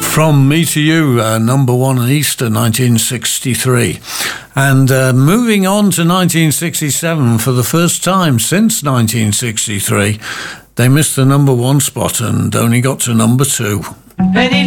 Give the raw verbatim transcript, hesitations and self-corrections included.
From Me to You, uh, number one in Easter nineteen sixty-three. And uh, moving on to nineteen sixty-seven, for the first time since nineteen sixty-three, they missed the number one spot and only got to number two. Penny